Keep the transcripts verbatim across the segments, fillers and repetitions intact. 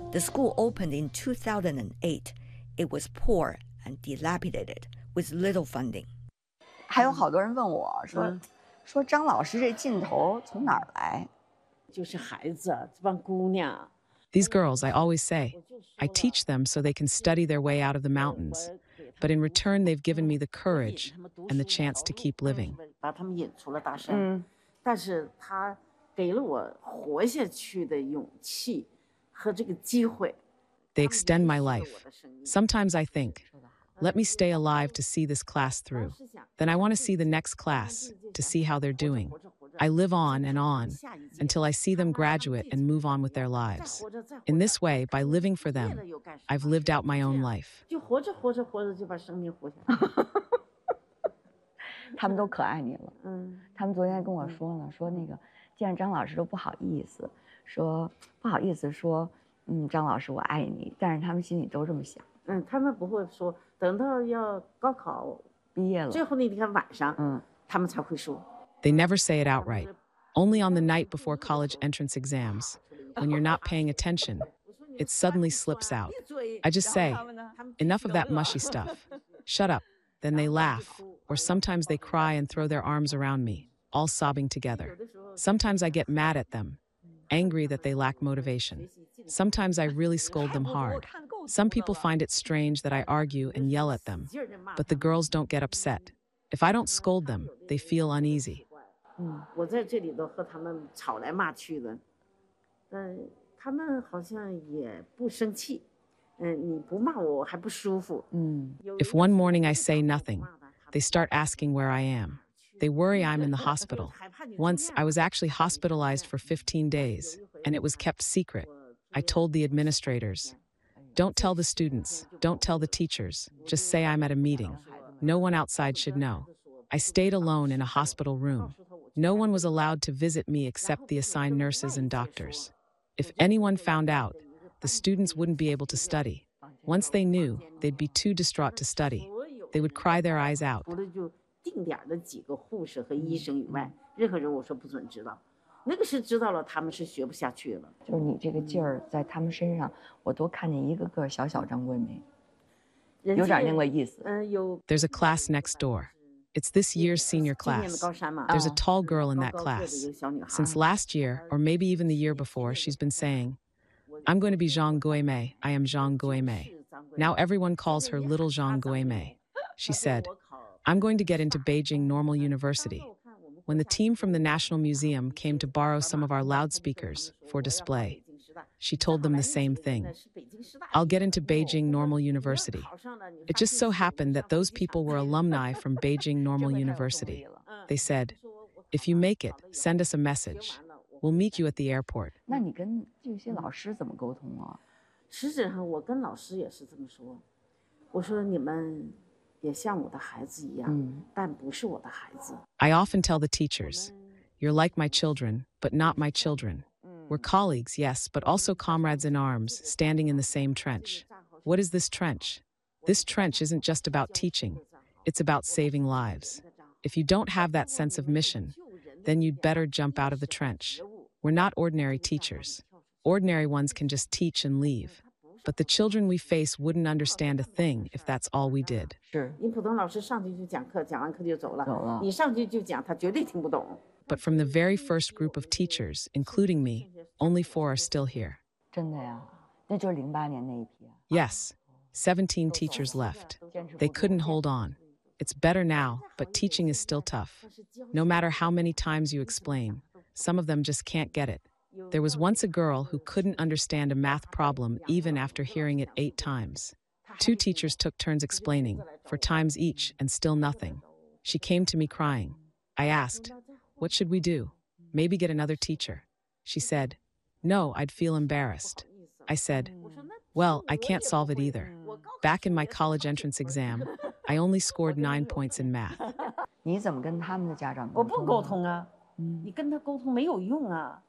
The school opened in two thousand eight. It was poor and dilapidated, with little funding. 还有好多人问我说：“ 嗯说张老师这劲头从哪儿来？” 就是孩子，这帮姑娘。 These girls, I always say, I teach them so they can study their way out of the mountains. But in return, they've given me the courage and the chance to keep living. 把他们引出了大山， 嗯但是他给了我活下去的勇气和这个机会。 They extend my life. Sometimes I think, let me stay alive to see this class through. Then I want to see the next class, to see how they're doing. I live on and on until I see them graduate and move on with their lives. In this way, by living for them, I've lived out my own life. 就活着活着活着就把生命活下来。 他们都可爱你了。 嗯， 他们昨天跟我说呢，说那个见着张老师都不好意思，说不好意思说，嗯，张老师我爱你，但是他们心里都这么想。 嗯，他们不会说，等到要高考毕业了， 最后那天晚上， 嗯， 他们才会说。 They never say it outright. Only on the night before college entrance exams, when you're not paying attention, it suddenly slips out. I just say, enough of that mushy stuff. Shut up. Then they laugh, or sometimes they cry and throw their arms around me, all sobbing together. Sometimes I get mad at them, angry that they lack motivation. Sometimes I really scold them hard. Some people find it strange that I argue and yell at them, but the girls don't get upset. If I don't scold them, they feel uneasy. 嗯，我在这里头和他们吵来骂去的，但他们好像也不生气。嗯，你不骂我，我还不舒服。 嗯 If one morning I say nothing, they start asking where I am. They worry I'm in the hospital. Once, I was actually hospitalized for fifteen days, and it was kept secret. I told the administrators, don't tell the students, don't tell the teachers, just say I'm at a meeting. No one outside should know. I stayed alone in a hospital room. No one was allowed to visit me except the assigned nurses and doctors. If anyone found out, the students wouldn't be able to study. Once they knew, they'd be too distraught to study. They would cry their eyes out. 除了就定点的几个护士和医生以外，任何人我说不准知道。那个是知道了，他们是学不下去了。 就是你这个劲儿在他们身上，我都看见一个个小小张桂梅，有点那个意思。 嗯，有 There's a class next door. It's this year's senior 今年的 class. 高山嘛， There's a tall girl in that 高高个子 class. 一个小女孩。 Since last year, or maybe even the year before, she's been saying, I'm going to be Zhang Guimei. I am Zhang Guimei. Now everyone calls her Little Zhang Guimei. She said, I'm going to get into Beijing Normal University. When the team from the National Museum came to borrow some of our loudspeakers for display, she told them the same thing. I'll get into Beijing Normal University. It just so happened that those people were alumni from Beijing Normal University. They said, if you make it, send us a message. We'll meet you at the airport. 那你跟这些老师怎么沟通啊？ 实质上，我跟老师也是这么说，我说你们也像我的孩子一样， 嗯但不是我的孩子。 I often tell the teachers, you're like my children, but not my children. We're colleagues, yes, but also comrades in arms, standing in the same trench. What is this trench? This trench isn't just about teaching. It's about saving lives. If you don't have that sense of mission, then you'd better jump out of the trench. We're not ordinary teachers. Ordinary ones can just teach and leave. But the children we face wouldn't understand a thing if that's all we did. 是你普通老师上去就讲课，讲完课就走了， 走了你上去就讲，他绝对听不懂。 But from the very first group of teachers, including me, only four are still here. 真的呀，那就是零八年那一批啊。 Yes, seventeen teachers left. They couldn't hold on. It's better now, but teaching is still tough. No matter how many times you explain, some of them just can't get it. There was once a girl who couldn't understand a math problem even after hearing it eight times. Two teachers took turns explaining, for times each, and still nothing. She came to me crying. I asked, what should we do? Maybe get another teacher. She said, no, I'd feel embarrassed. I said, well, I can't solve it either. Back in my college entrance exam, I only scored nine points in math. 你怎么跟他们的家长我沟通？ 不沟。通啊，你跟他沟通没有用啊。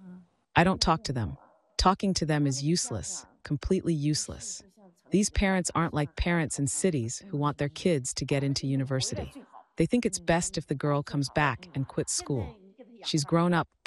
I don't talk to them. Talking to them is useless, completely useless. These parents aren't like parents in cities who want their kids to get into university. They think it's best if the girl comes back and quits school. She's grown up